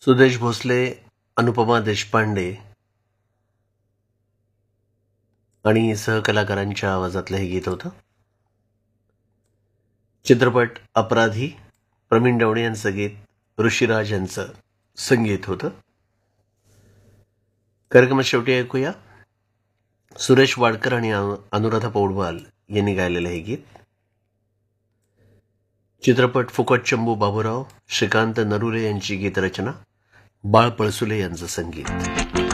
सुदेश भोसले, अनुपमा देशपांडे आणि सहकलाकारांच्या आवाजातलं हे गीत होतं. चित्रपट अपराधी, प्रवीण डवणे यांचं गीत, ऋषिराज यांचं संगीत होतं. कार्यक्रमात शेवटी ऐकूया सुरेश वाडकर आणि अनुराधा पौडवाल यांनी गायलेलं हे गीत. चित्रपट फुकट चंबू बाबूराव, श्रीकांत नरुले यांची गीतरचना, बाळ पळसुले यांचं संगीत.